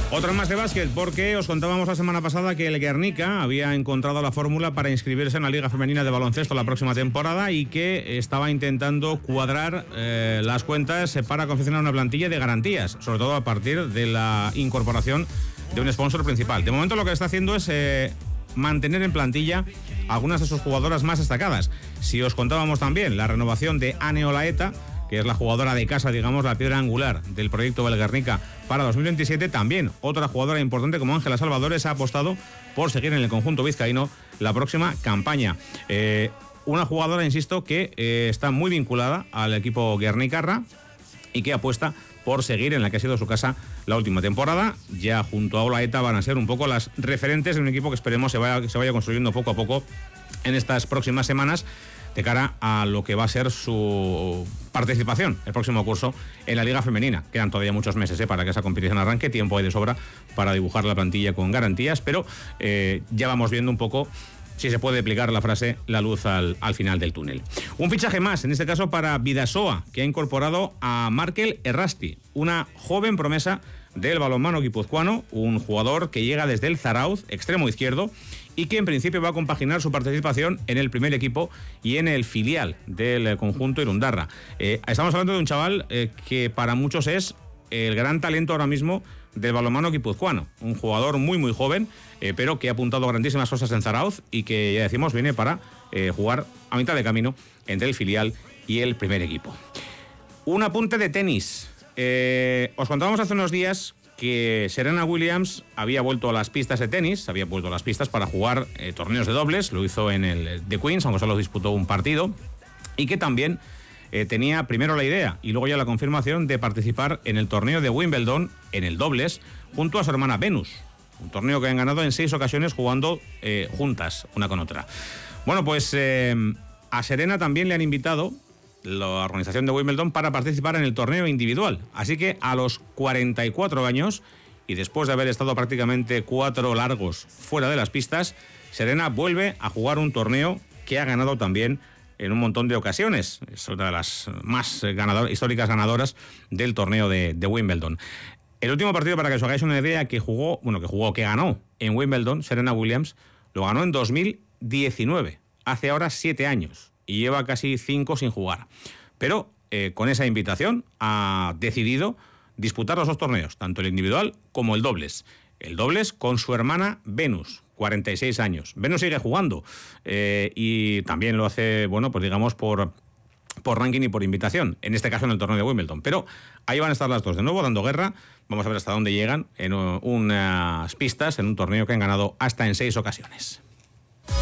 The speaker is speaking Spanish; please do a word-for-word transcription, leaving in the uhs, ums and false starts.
Otra más de básquet, porque os contábamos la semana pasada que el Guernica había encontrado la fórmula para inscribirse en la Liga Femenina de Baloncesto la próxima temporada y que estaba intentando cuadrar eh, las cuentas para confeccionar una plantilla de garantías, sobre todo a partir de la incorporación de un sponsor principal. De momento lo que está haciendo es eh, mantener en plantilla algunas de sus jugadoras más destacadas. Si os contábamos también la renovación de Ane Olaeta, que es la jugadora de casa, digamos, la piedra angular del proyecto del Guernica para dos mil veintisiete, también otra jugadora importante como Ángela Salvadores ha apostado por seguir en el conjunto vizcaíno la próxima campaña. Eh, una jugadora, insisto, que eh, está muy vinculada al equipo guernicarra y que apuesta por seguir en la que ha sido su casa la última temporada. Ya junto a Olaeta van a ser un poco las referentes de un equipo que esperemos se vaya, se vaya construyendo poco a poco en estas próximas semanas, de cara a lo que va a ser su participación el próximo curso en la Liga Femenina. Quedan todavía muchos meses ¿eh? para que esa competición arranque, tiempo hay de sobra para dibujar la plantilla con garantías, pero eh, ya vamos viendo un poco si se puede aplicar la frase la luz al, al final del túnel. Un fichaje más, en este caso para Bidasoa, que ha incorporado a Markel Errasti, una joven promesa del balonmano guipuzcoano, un jugador que llega desde el Zarauz, extremo izquierdo, y que en principio va a compaginar su participación en el primer equipo y en el filial del conjunto Irundarra. Eh, estamos hablando de un chaval eh, que para muchos es el gran talento ahora mismo del balonmano guipuzcoano, un jugador muy muy joven, eh, pero que ha apuntado grandísimas cosas en Zarauz y que, ya decimos, viene para eh, jugar a mitad de camino entre el filial y el primer equipo. Un apunte de tenis. Eh, os contábamos hace unos días que Serena Williams había vuelto a las pistas de tenis, había vuelto a las pistas para jugar eh, torneos de dobles, lo hizo en el The Queens, aunque solo disputó un partido, y que también eh, tenía primero la idea y luego ya la confirmación de participar en el torneo de Wimbledon en el dobles junto a su hermana Venus, un torneo que han ganado en seis ocasiones jugando eh, juntas, una con otra. Bueno, pues eh, a Serena también le han invitado la organización de Wimbledon para participar en el torneo individual. Así que a los cuarenta y cuatro años y después de haber estado prácticamente cuatro largos fuera de las pistas, Serena vuelve a jugar un torneo que ha ganado también en un montón de ocasiones. Es una de las más ganador, históricas ganadoras del torneo de, de Wimbledon. El último partido, para que os hagáis una idea, que jugó, bueno, que jugó, que ganó en Wimbledon, Serena Williams, lo ganó en dos mil diecinueve, hace ahora siete años. Y lleva casi cinco sin jugar. Pero eh, con esa invitación ha decidido disputar los dos torneos, tanto el individual como el dobles. El dobles con su hermana Venus, cuarenta y seis años. Venus sigue jugando eh, y también lo hace, bueno, pues digamos por, por ranking y por invitación, en este caso en el torneo de Wimbledon. Pero ahí van a estar las dos de nuevo dando guerra. Vamos a ver hasta dónde llegan en unas pistas, en un torneo que han ganado hasta en seis ocasiones.